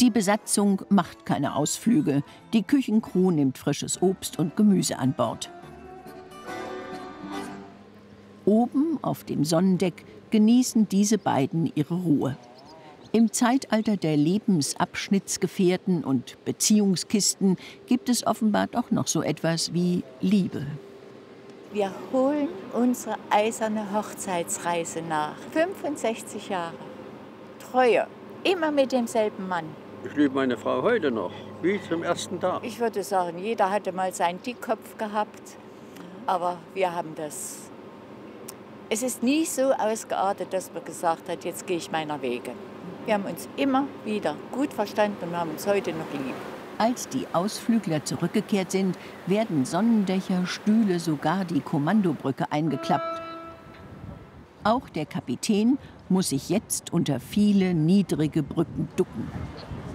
Die Besatzung macht keine Ausflüge. Die Küchencrew nimmt frisches Obst und Gemüse an Bord. Oben auf dem Sonnendeck genießen diese beiden ihre Ruhe. Im Zeitalter der Lebensabschnittsgefährten und Beziehungskisten gibt es offenbar doch noch so etwas wie Liebe. Wir holen unsere eiserne Hochzeitsreise nach. 65 Jahre. Treue. Immer mit demselben Mann. Ich liebe meine Frau heute noch, wie zum ersten Tag. Ich würde sagen, jeder hatte mal seinen Dickkopf gehabt. Aber wir haben das. Es ist nie so ausgeartet, dass man gesagt hat, jetzt gehe ich meiner Wege. Wir haben uns immer wieder gut verstanden und haben uns heute noch lieb. Als die Ausflügler zurückgekehrt sind, werden Sonnendächer, Stühle, sogar die Kommandobrücke eingeklappt. Auch der Kapitän muss sich jetzt unter viele niedrige Brücken ducken.